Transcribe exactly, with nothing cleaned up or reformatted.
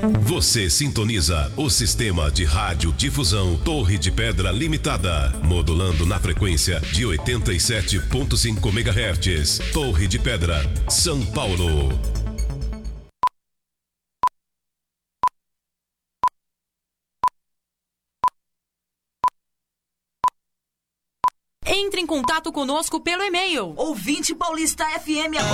Você sintoniza o sistema de rádio difusão Torre de Pedra Limitada, modulando na frequência de oitenta e sete ponto cinco megahertz. Torre de Pedra, São Paulo. Entre em contato conosco pelo e-mail ouvinte paulista f m